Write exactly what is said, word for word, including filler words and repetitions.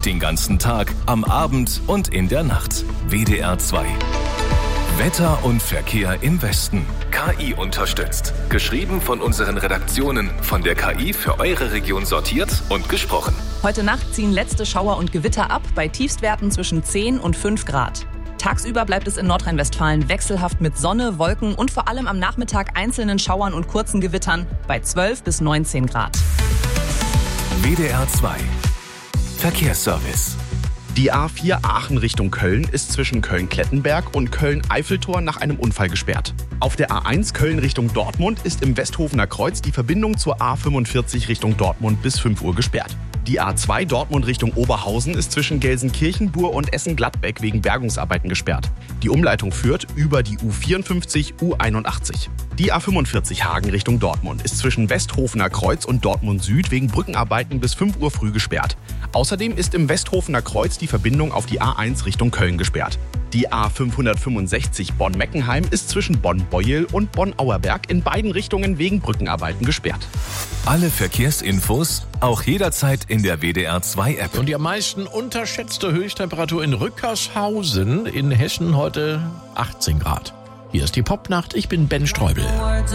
Den ganzen Tag, am Abend und in der Nacht. W D R zwei. Wetter und Verkehr im Westen. K I unterstützt. Geschrieben von unseren Redaktionen, von der K I für eure Region sortiert und gesprochen. Heute Nacht ziehen letzte Schauer und Gewitter ab, bei Tiefstwerten zwischen zehn und fünf Grad. Tagsüber bleibt es in Nordrhein-Westfalen wechselhaft mit Sonne, Wolken und vor allem am Nachmittag einzelnen Schauern und kurzen Gewittern bei zwölf bis neunzehn Grad. W D R zwei. Verkehrsservice. Die A vier Aachen Richtung Köln ist zwischen Köln-Klettenberg und Köln-Eiffeltor nach einem Unfall gesperrt. Auf der A eins Köln Richtung Dortmund ist im Westhofener Kreuz die Verbindung zur A fünfundvierzig Richtung Dortmund bis fünf Uhr gesperrt. Die A zwei Dortmund Richtung Oberhausen ist zwischen Gelsenkirchen, Buhr und Essen-Gladbeck wegen Bergungsarbeiten gesperrt. Die Umleitung führt über die U vierundfünfzig U einundachtzig. Die A fünfundvierzig Hagen Richtung Dortmund ist zwischen Westhofener Kreuz und Dortmund Süd wegen Brückenarbeiten bis fünf Uhr früh gesperrt. Außerdem ist im Westhofener Kreuz die Verbindung auf die A eins Richtung Köln gesperrt. Die A fünfhundertfünfundsechzig Bonn-Meckenheim ist zwischen Bonn-Beuel und Bonn-Auerberg in beiden Richtungen wegen Brückenarbeiten gesperrt. Alle Verkehrsinfos auch jederzeit in der W D R zwei App. Und die am meisten unterschätzte Höchsttemperatur in Rückershausen in Hessen heute achtzehn Grad. Hier ist die Popnacht, ich bin Ben Streubel.